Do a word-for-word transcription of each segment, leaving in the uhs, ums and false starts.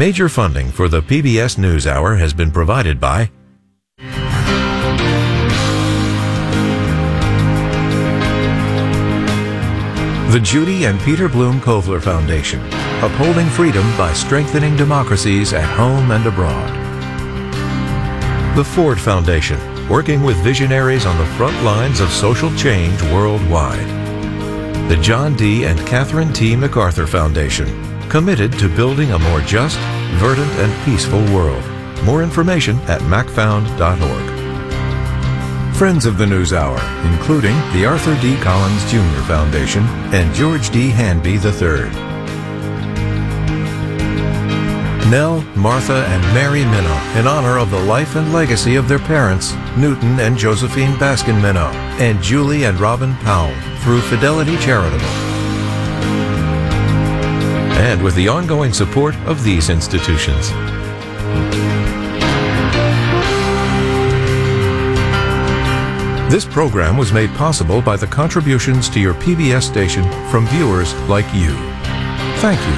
Major funding for the P B S NewsHour has been provided by the Judy and Peter Bloom Kovler Foundation, upholding freedom by strengthening democracies at home and abroad. The Ford Foundation, working with visionaries on the front lines of social change worldwide. The John D. and Catherine T. MacArthur Foundation, committed to building a more just, verdant, and peaceful world. More information at mac found dot org. Friends of the NewsHour, including the Arthur D. Collins Junior Foundation and George D. Hanby the third. Nell, Martha, and Mary Minow, in honor of the life and legacy of their parents, Newton and Josephine Baskin Minow, and Julie and Robin Powell, through Fidelity Charitable. And with the ongoing support of these institutions. This program was made possible by the contributions to your P B S station from viewers like you. Thank you.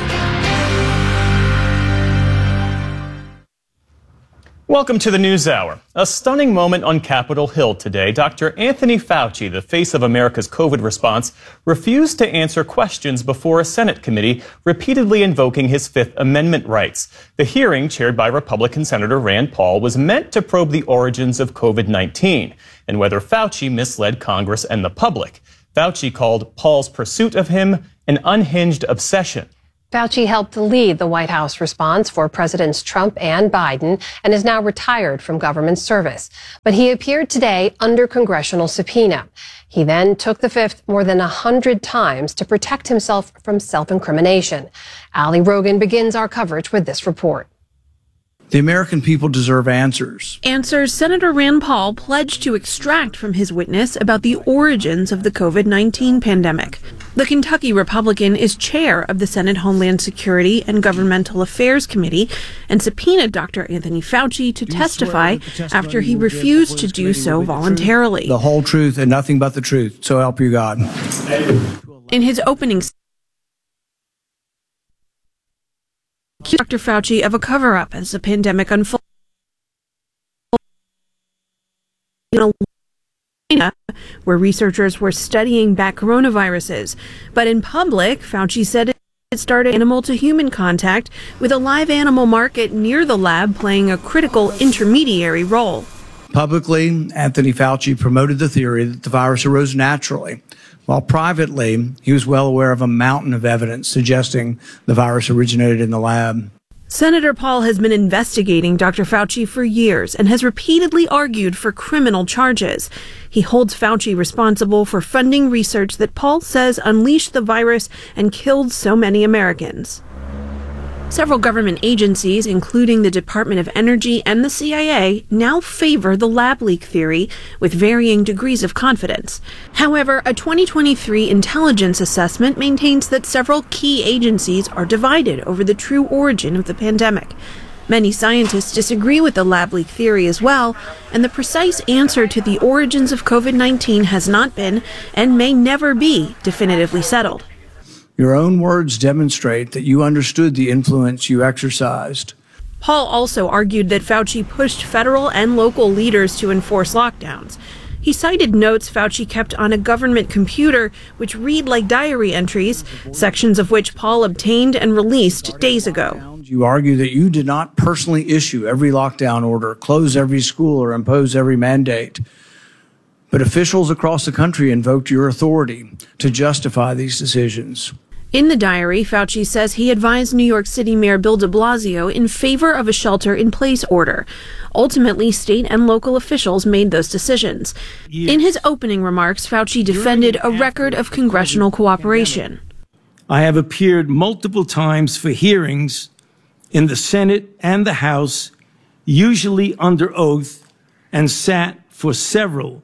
Welcome to the NewsHour. A stunning moment on Capitol Hill today. Doctor Anthony Fauci, the face of America's COVID response, refused to answer questions before a Senate committee, repeatedly invoking his Fifth Amendment rights. The hearing, chaired by Republican Senator Rand Paul, was meant to probe the origins of COVID nineteen and whether Fauci misled Congress and the public. Fauci called Paul's pursuit of him an unhinged obsession. Fauci helped lead the White House response for Presidents Trump and Biden and is now retired from government service. But he appeared today under congressional subpoena. He then took the Fifth more than a hundred times to protect himself from self-incrimination. Ali Rogan begins our coverage with this report. The American people deserve answers. Answers Senator Rand Paul pledged to extract from his witness about the origins of the COVID nineteen pandemic. The Kentucky Republican is chair of the Senate Homeland Security and Governmental Affairs Committee and subpoenaed Doctor Anthony Fauci to testify after he refused to do so voluntarily. The whole truth and nothing but the truth. So help you God. In his opening statement, Doctor Fauci of a cover-up as the pandemic unfolded in China, where researchers were studying back coronaviruses. But in public, Fauci said it started animal-to-human contact, with a live animal market near the lab playing a critical intermediary role. Publicly, Anthony Fauci promoted the theory that the virus arose naturally, while privately, he was well aware of a mountain of evidence suggesting the virus originated in the lab. Senator Paul has been investigating Doctor Fauci for years and has repeatedly argued for criminal charges. He holds Fauci responsible for funding research that Paul says unleashed the virus and killed so many Americans. Several government agencies, including the Department of Energy and the C I A, now favor the lab leak theory with varying degrees of confidence. However, a twenty twenty-three intelligence assessment maintains that several key agencies are divided over the true origin of the pandemic. Many scientists disagree with the lab leak theory as well, and the precise answer to the origins of COVID nineteen has not been, and may never be, definitively settled. Your own words demonstrate that you understood the influence you exercised. Paul also argued that Fauci pushed federal and local leaders to enforce lockdowns. He cited notes Fauci kept on a government computer which read like diary entries, sections of which Paul obtained and released days ago. You argue that you did not personally issue every lockdown order, close every school, or impose every mandate. But officials across the country invoked your authority to justify these decisions. In the diary, Fauci says he advised New York City Mayor Bill de Blasio in favor of a shelter-in-place order. Ultimately, state and local officials made those decisions. Yes. In his opening remarks, Fauci defended a record of congressional cooperation. I have appeared multiple times for hearings in the Senate and the House, usually under oath, and sat for several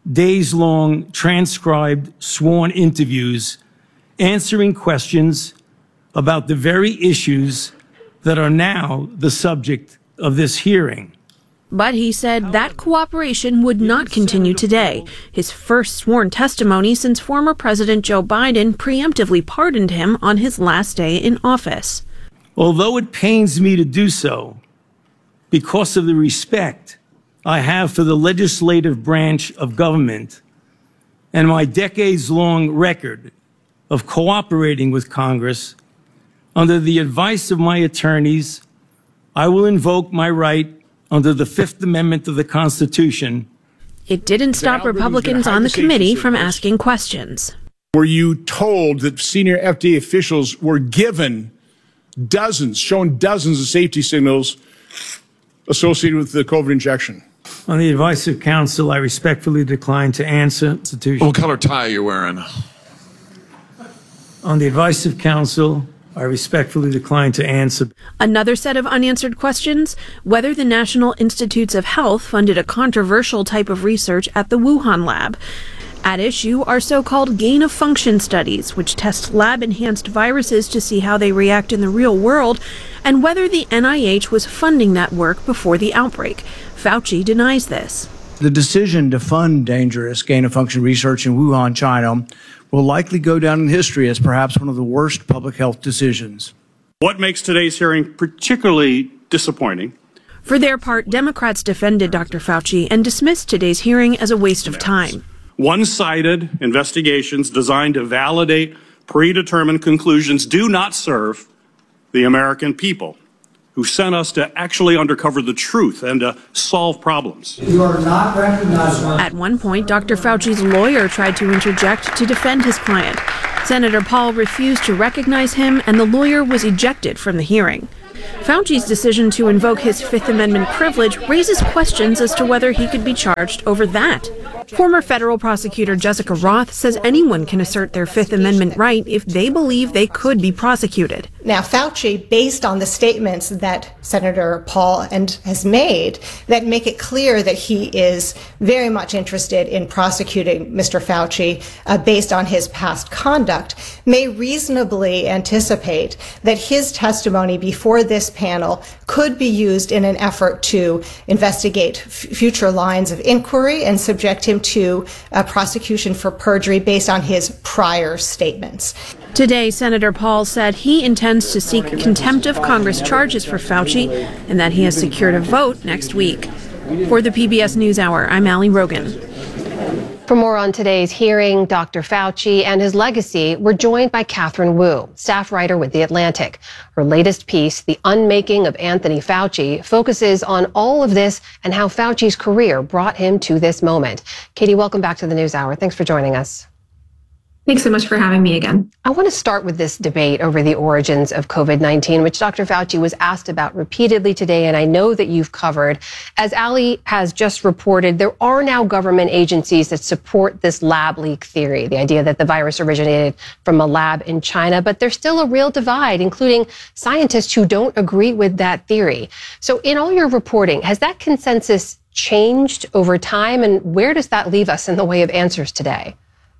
days-long transcribed sworn interviews answering questions about the very issues that are now the subject of this hearing. But he said that cooperation would not continue today, his first sworn testimony since former President Joe Biden preemptively pardoned him on his last day in office. Although it pains me to do so, because of the respect I have for the legislative branch of government and my decades-long record of cooperating with Congress, under the advice of my attorneys, I will invoke my right under the Fifth Amendment of the Constitution. It didn't stop Republicans on the committee from asking questions. Were you told that senior F D A officials were given dozens, shown dozens of safety signals associated with the COVID injection? On the advice of counsel, I respectfully decline to answer. What color tie are you wearing? On the advice of counsel, I respectfully decline to answer. Another set of unanswered questions: whether the National Institutes of Health funded a controversial type of research at the Wuhan lab. At issue are so-called gain-of-function studies, which test lab-enhanced viruses to see how they react in the real world, and whether the N I H was funding that work before the outbreak. Fauci denies this. The decision to fund dangerous gain-of-function research in Wuhan, China, will likely go down in history as perhaps one of the worst public health decisions. What makes today's hearing particularly disappointing? For their part, Democrats defended Doctor Fauci and dismissed today's hearing as a waste of time. One-sided investigations designed to validate predetermined conclusions do not serve the American people, who sent us to actually uncover the truth and to solve problems. You are not recognized. At one point, Doctor Fauci's lawyer tried to interject to defend his client. Senator Paul refused to recognize him, and the lawyer was ejected from the hearing. Fauci's decision to invoke his Fifth Amendment privilege raises questions as to whether he could be charged over that. Former federal prosecutor Jessica Roth says anyone can assert their Fifth Amendment right if they believe they could be prosecuted. Now, Fauci, based on the statements that Senator Paul and has made that make it clear that he is very much interested in prosecuting Mister Fauci uh, based on his past conduct, may reasonably anticipate that his testimony before this panel could be used in an effort to investigate f- future lines of inquiry and subject him to a prosecution for perjury based on his prior statements. Today, Senator Paul said he intends to seek contempt of Congress charges for Fauci and that he has secured a vote next week. For the P B S NewsHour, I'm Allie Rogan. For more on today's hearing, Doctor Fauci and his legacy, we're joined by Catherine Wu, staff writer with The Atlantic. Her latest piece, The Unmaking of Anthony Fauci, focuses on all of this and how Fauci's career brought him to this moment. Katie, welcome back to the NewsHour. Thanks for joining us. Thanks so much for having me again. I want to start with this debate over the origins of COVID nineteen, which Doctor Fauci was asked about repeatedly today, and I know that you've covered. As Ali has just reported, there are now government agencies that support this lab leak theory, the idea that the virus originated from a lab in China, but there's still a real divide, including scientists who don't agree with that theory. So in all your reporting, has that consensus changed over time, and where does that leave us in the way of answers today?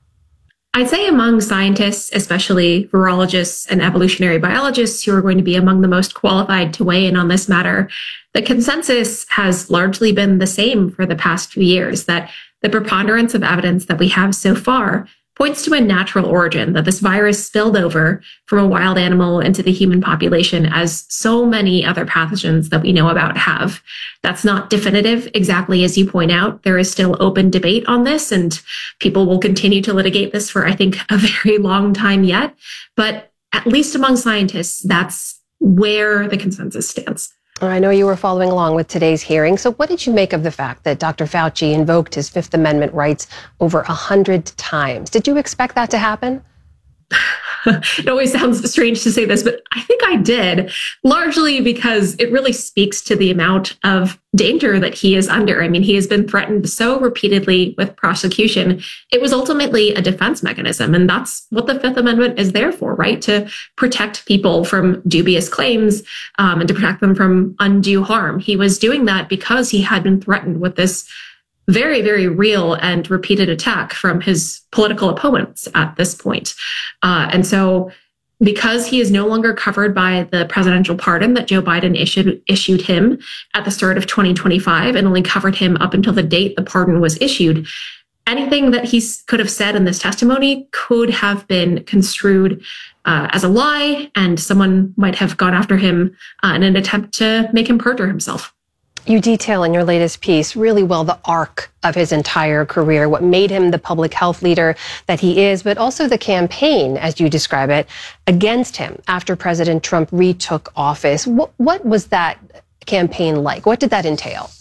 I'd say among scientists, especially virologists and evolutionary biologists who are going to be among the most qualified to weigh in on this matter, the consensus has largely been the same for the past few years, that the preponderance of evidence that we have so far points to a natural origin, that this virus spilled over from a wild animal into the human population, as so many other pathogens that we know about have. That's not definitive, exactly as you point out. There is still open debate on this, and people will continue to litigate this for, I think, a very long time yet. But at least among scientists, that's where the consensus stands. I know you were following along with today's hearing. So what did you make of the fact that Doctor Fauci invoked his Fifth Amendment rights over a hundred times? Did you expect that to happen? It always sounds strange to say this, but I think I did, largely because it really speaks to the amount of danger that he is under. I mean, he has been threatened so repeatedly with prosecution. It was ultimately a defense mechanism, and that's what the Fifth Amendment is there for, right? To protect people from dubious claims um, and to protect them from undue harm. He was doing that because he had been threatened with this very, very real and repeated attack from his political opponents at this point. Uh, and so because he is no longer covered by the presidential pardon that Joe Biden issued, issued him at the start of twenty twenty-five and only covered him up until the date the pardon was issued, anything that he could have said in this testimony could have been construed uh, as a lie, and someone might have gone after him uh, in an attempt to make him perjure himself. You detail in your latest piece really well the arc of his entire career, what made him the public health leader that he is, but also the campaign, as you describe it, against him after President Trump retook office. What, what was that campaign like? What did that entail?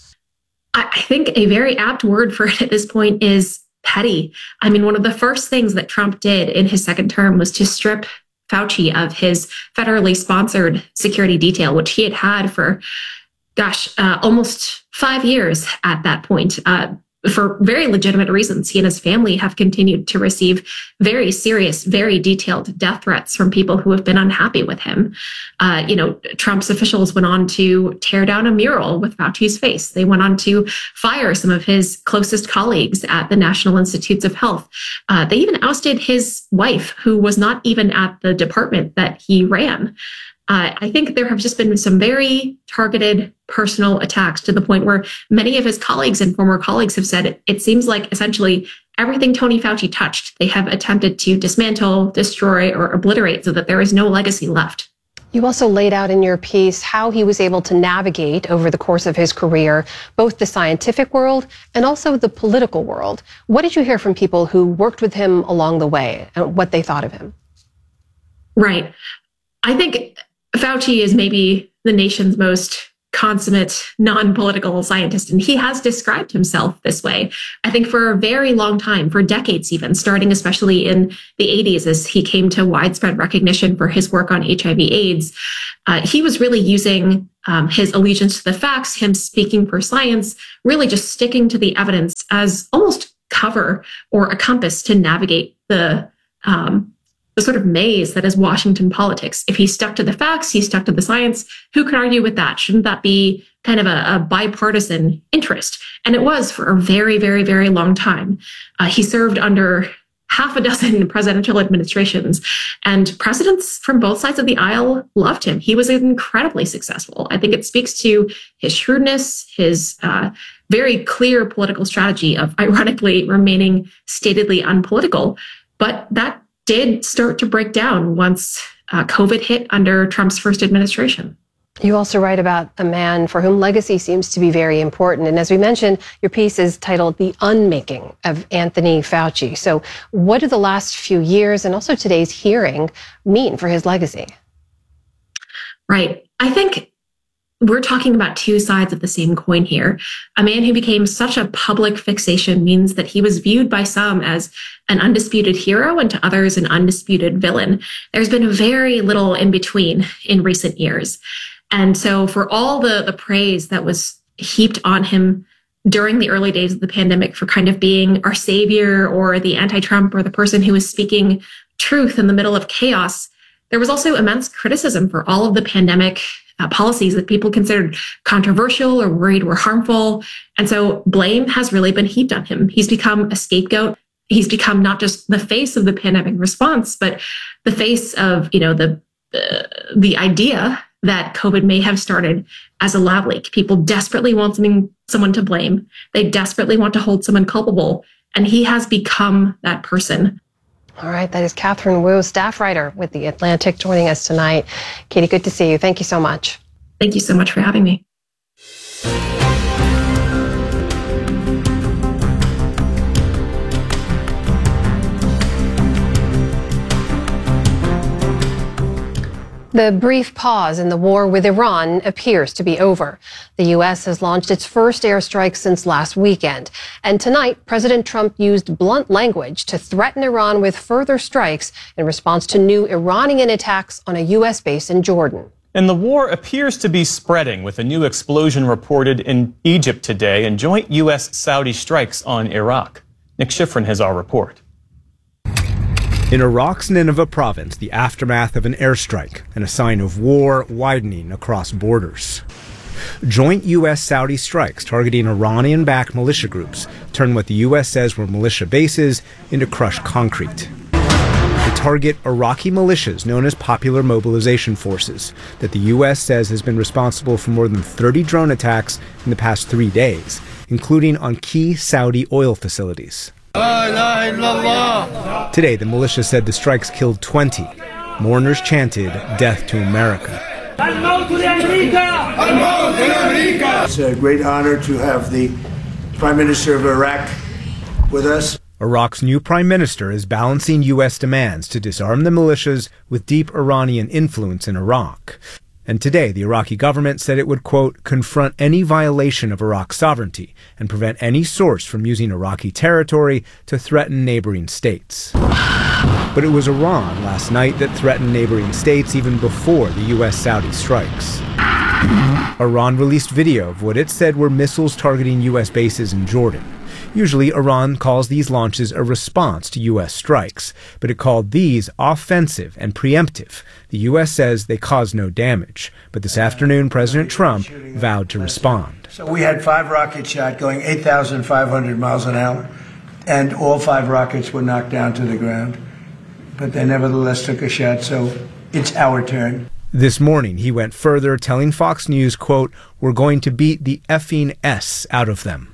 I think a very apt word for it at this point is petty. I mean, one of the first things that Trump did in his second term was to strip Fauci of his federally sponsored security detail, which he had had for gosh, uh, almost five years at that point. Uh, for very legitimate reasons, he and his family have continued to receive very serious, very detailed death threats from people who have been unhappy with him. Uh, you know, Trump's officials went on to tear down a mural with Fauci's face. They went on to fire some of his closest colleagues at the National Institutes of Health. Uh, they even ousted his wife, who was not even at the department that he ran. Uh, I think there have just been some very targeted personal attacks to the point where many of his colleagues and former colleagues have said it, it seems like essentially everything Tony Fauci touched, they have attempted to dismantle, destroy, or obliterate so that there is no legacy left. You also laid out in your piece how he was able to navigate over the course of his career, both the scientific world and also the political world. What did you hear from people who worked with him along the way and what they thought of him? Right. I think Fauci is maybe the nation's most consummate non-political scientist, and he has described himself this way, I think, for a very long time, for decades even, starting especially in the eighties as he came to widespread recognition for his work on H I V AIDS. Uh, he was really using um, his allegiance to the facts, him speaking for science, really just sticking to the evidence as almost cover or a compass to navigate the um, the sort of maze that is Washington politics. If he stuck to the facts, he stuck to the science. Who can argue with that? Shouldn't that be kind of a, a bipartisan interest? And it was for a very, very, very long time. Uh, he served under half a dozen presidential administrations, and presidents from both sides of the aisle loved him. He was incredibly successful. I think it speaks to his shrewdness, his uh, very clear political strategy of ironically remaining statedly unpolitical. But that did start to break down once uh, COVID hit under Trump's first administration. You also write about a man for whom legacy seems to be very important. And as we mentioned, your piece is titled The Unmaking of Anthony Fauci. So what do the last few years and also today's hearing mean for his legacy? Right. I think we're talking about two sides of the same coin here. A man who became such a public fixation means that he was viewed by some as an undisputed hero and to others an undisputed villain. There's been very little in between in recent years. And so for all the, the praise that was heaped on him during the early days of the pandemic for kind of being our savior or the anti-Trump or the person who was speaking truth in the middle of chaos, there was also immense criticism for all of the pandemic Uh, policies that people considered controversial or worried were harmful. And so blame has really been heaped on him. He's become a scapegoat. He's become not just the face of the pandemic response, but the face of, you know, the uh, the idea that COVID may have started as a lab leak. People desperately want something, someone to blame. They desperately want to hold someone culpable. And he has become that person. All right, that is Catherine Wu, staff writer with The Atlantic, joining us tonight. Katie, good to see you. Thank you so much. Thank you so much for having me. The brief pause in the war with Iran appears to be over. The U S has launched its first airstrike since last weekend. And tonight, President Trump used blunt language to threaten Iran with further strikes in response to new Iranian attacks on a U S base in Jordan. And the war appears to be spreading, with a new explosion reported in Egypt today and joint U S Saudi strikes on Iraq. Nick Schifrin has our report. In Iraq's Nineveh province, the aftermath of an airstrike and a sign of war widening across borders. Joint U S Saudi strikes targeting Iranian-backed militia groups turn what the U S says were militia bases into crushed concrete. They target Iraqi militias known as Popular Mobilization Forces that the U S says has been responsible for more than thirty drone attacks in the past three days, including on key Saudi oil facilities. Today, the militia said the strikes killed twenty. Mourners chanted, "Death to America." It's a great honor to have the Prime Minister of Iraq with us. Iraq's new prime minister is balancing U S demands to disarm the militias with deep Iranian influence in Iraq. And today, the Iraqi government said it would, quote, confront any violation of Iraq's sovereignty and prevent any source from using Iraqi territory to threaten neighboring states. But it was Iran last night that threatened neighboring states even before the U S Saudi strikes. Iran released video of what it said were missiles targeting U S bases in Jordan. Usually, Iran calls these launches a response to U S strikes, but it called these offensive and preemptive. The U S says they caused no damage, but this afternoon, President Trump vowed to respond. So we had five rockets shot going eight thousand five hundred miles an hour, and all five rockets were knocked down to the ground. But they nevertheless took a shot, so it's our turn. This morning, he went further, telling Fox News, quote, "We're going to beat the effing S out of them."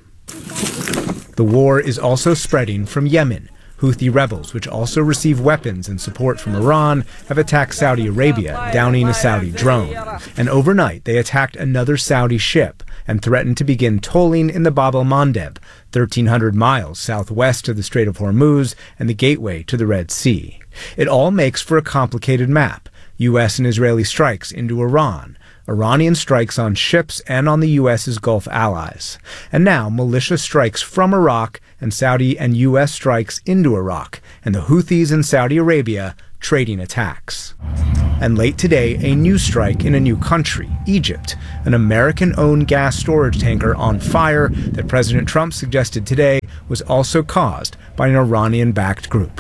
The war is also spreading from Yemen. Houthi rebels, which also receive weapons and support from Iran, have attacked Saudi Arabia, downing a Saudi drone. And overnight, they attacked another Saudi ship and threatened to begin tolling in the Bab el-Mandeb, thirteen hundred miles southwest of the Strait of Hormuz and the gateway to the Red Sea. It all makes for a complicated map. U S and Israeli strikes into Iran, Iranian strikes on ships and on the U S's Gulf allies. And now militia strikes from Iraq and Saudi and U S strikes into Iraq, and the Houthis in Saudi Arabia trading attacks. And late today, a new strike in a new country, Egypt, an American-owned gas storage tanker on fire that President Trump suggested today was also caused by an Iranian-backed group.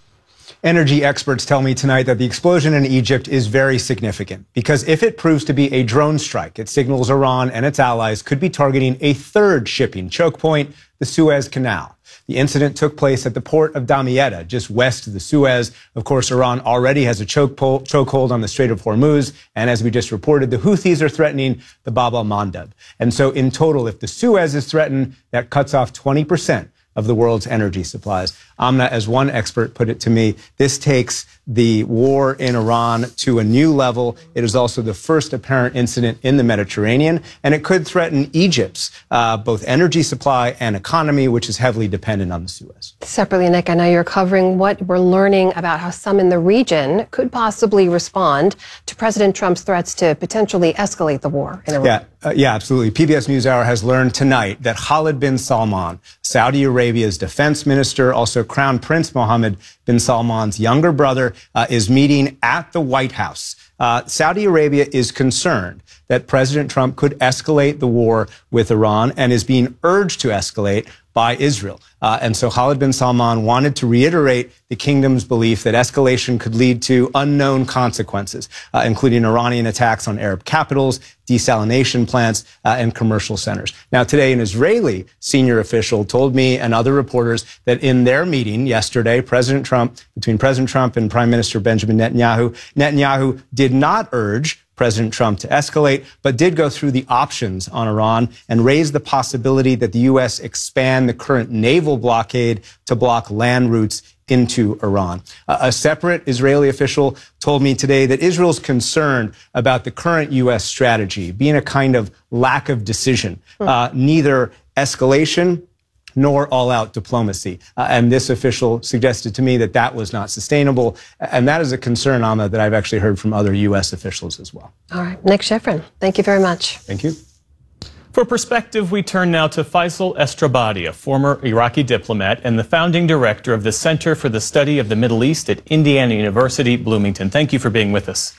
Energy experts tell me tonight that the explosion in Egypt is very significant because if it proves to be a drone strike, it signals Iran and its allies could be targeting a third shipping choke point, the Suez Canal. The incident took place at the port of Damietta, just west of the Suez. Of course, Iran already has a chokehold chokehold on the Strait of Hormuz. And as we just reported, the Houthis are threatening the Bab el-Mandeb. And so in total, if the Suez is threatened, that cuts off twenty percent of the world's energy supplies. Amna, as one expert put it to me, this takes the war in Iran to a new level. It is also the first apparent incident in the Mediterranean, and it could threaten Egypt's uh, both energy supply and economy, which is heavily dependent on the Suez. Separately, Nick, I know you're covering what we're learning about how some in the region could possibly respond to President Trump's threats to potentially escalate the war in Iran. Yeah, uh, yeah, absolutely. P B S NewsHour has learned tonight that Khalid bin Salman, Saudi Arabia's defense minister, also Crown Prince Mohammed bin Salman's younger brother, uh, is meeting at the White House. Uh, Saudi Arabia is concerned that President Trump could escalate the war with Iran and is being urged to escalate by Israel. Uh, and so Khalid bin Salman wanted to reiterate the kingdom's belief that escalation could lead to unknown consequences, uh, including Iranian attacks on Arab capitals, desalination plants, uh, and commercial centers. Now, today, an Israeli senior official told me and other reporters that in their meeting yesterday, President Trump, between President Trump and Prime Minister Benjamin Netanyahu, Netanyahu did not urge President Trump to escalate, but did go through the options on Iran and raise the possibility that the U S expand the current naval blockade to block land routes into Iran. Uh, a separate Israeli official told me today that Israel's concerned about the current U S strategy being a kind of lack of decision, uh, neither escalation nor all-out diplomacy. Uh, and this official suggested to me that that was not sustainable. And that is a concern, Amma, that I've actually heard from other U S officials as well. All right. Nick Schifrin, thank you very much. Thank you. For perspective, we turn now to Faisal Estrabadi, a former Iraqi diplomat and the founding director of the Center for the Study of the Middle East at Indiana University, Bloomington. Thank you for being with us.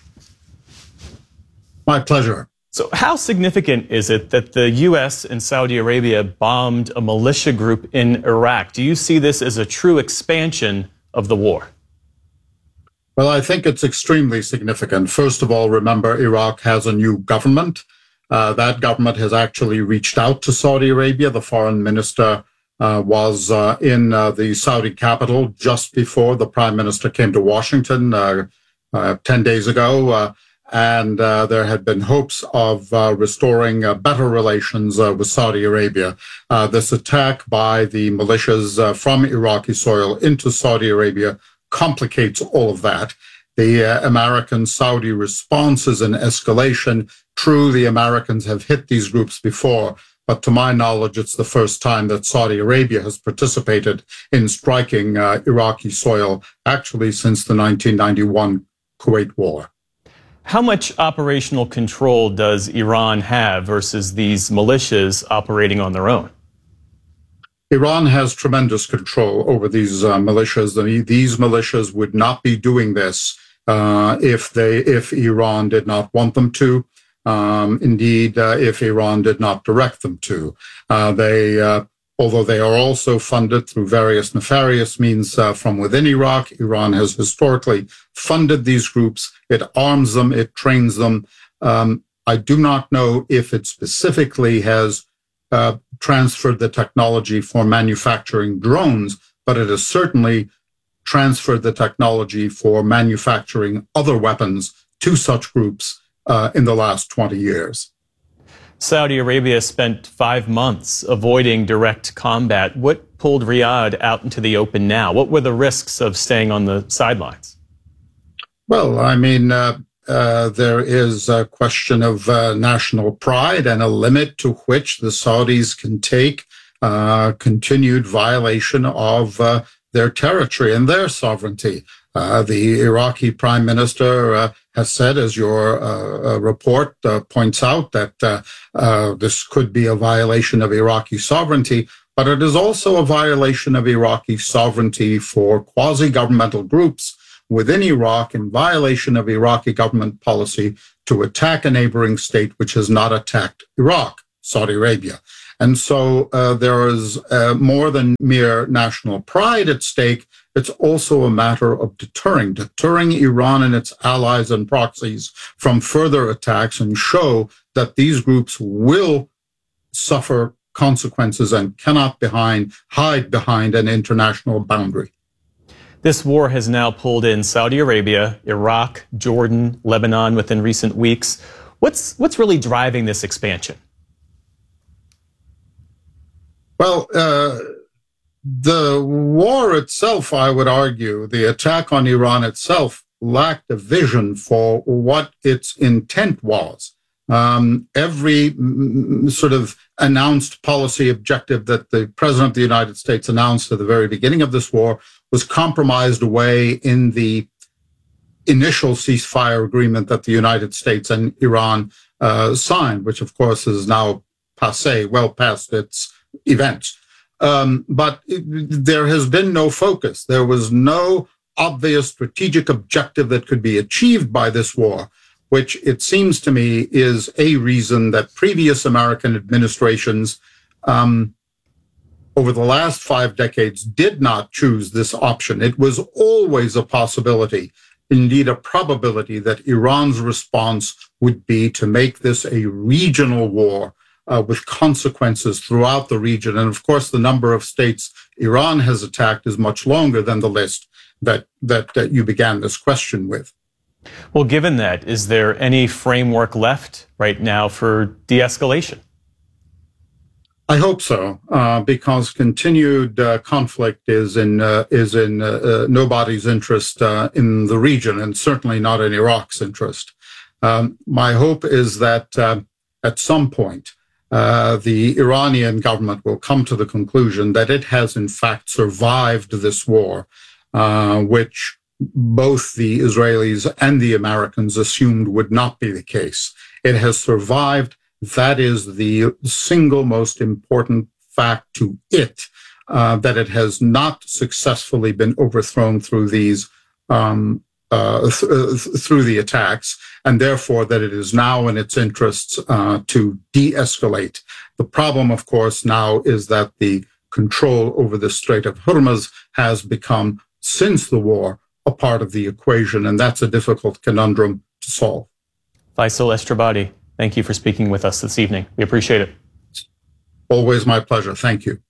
My pleasure. So how significant is it that the U S and Saudi Arabia bombed a militia group in Iraq? Do you see this as a true expansion of the war? Well, I think it's extremely significant. First of all, remember, Iraq has a new government. Uh, that government has actually reached out to Saudi Arabia. The foreign minister uh, was uh, in uh, the Saudi capital just before the prime minister came to Washington uh, uh, ten days ago. Uh, and uh, there had been hopes of uh, restoring uh, better relations uh, with Saudi Arabia. Uh, this attack by the militias uh, from Iraqi soil into Saudi Arabia complicates all of that. The uh, American-Saudi response is an escalation. True, the Americans have hit these groups before, but to my knowledge, it's the first time that Saudi Arabia has participated in striking uh, Iraqi soil, actually since the nineteen ninety-one Kuwait War. How much operational control does Iran have versus these militias operating on their own? Iran has tremendous control over these uh, militias. I mean, these militias would not be doing this uh, if they, if Iran did not want them to. Um, indeed, uh, if Iran did not direct them to. Uh, they, uh, although they are also funded through various nefarious means uh, from within Iraq, Iran has historically funded these groups. It arms them, it trains them. Um, I do not know if it specifically has uh, transferred the technology for manufacturing drones, but it has certainly transferred the technology for manufacturing other weapons to such groups Uh, in the last twenty years. Saudi Arabia spent five months avoiding direct combat. What pulled Riyadh out into the open now? What were the risks of staying on the sidelines? Well, I mean, uh, uh, there is a question of uh, national pride and a limit to which the Saudis can take uh, continued violation of uh, their territory and their sovereignty. Uh, the Iraqi prime minister uh, has said, as your uh, uh, report uh, points out, that uh, uh, this could be a violation of Iraqi sovereignty, but it is also a violation of Iraqi sovereignty for quasi-governmental groups within Iraq in violation of Iraqi government policy to attack a neighboring state which has not attacked Iraq, Saudi Arabia. And so uh, there is uh, more than mere national pride at stake. It's also a matter of deterring, deterring Iran and its allies and proxies from further attacks and show that these groups will suffer consequences and cannot behind, hide behind an international boundary. This war has now pulled in Saudi Arabia, Iraq, Jordan, Lebanon within recent weeks. What's, what's really driving this expansion? Well, uh, the war itself, I would argue, the attack on Iran itself lacked a vision for what its intent was. Um, every mm, sort of announced policy objective that the President of the United States announced at the very beginning of this war was compromised away in the initial ceasefire agreement that the United States and Iran uh, signed, which of course is now passé, well past its events. Um, but it, there has been no focus. There was no obvious strategic objective that could be achieved by this war, which it seems to me is a reason that previous American administrations um, over the last five decades did not choose this option. It was always a possibility, indeed a probability, that Iran's response would be to make this a regional war Uh, with consequences throughout the region. And of course, the number of states Iran has attacked is much longer than the list that, that, that you began this question with. Well, given that, is there any framework left right now for de-escalation? I hope so, uh, because continued uh, conflict is in uh, is in uh, uh, nobody's interest uh, in the region, and certainly not in Iraq's interest. Um, my hope is that uh, at some point, Uh, the Iranian government will come to the conclusion that it has in fact survived this war, uh, which both the Israelis and the Americans assumed would not be the case. It has survived. That is the single most important fact to it, uh, that it has not successfully been overthrown through these um, Uh, th- through the attacks, and therefore that it is now in its interests uh, to de-escalate. The problem, of course, now is that the control over the Strait of Hormuz has become, since the war, a part of the equation, and that's a difficult conundrum to solve. Faisal Estrabadi, thank you for speaking with us this evening. We appreciate it. Always my pleasure. Thank you.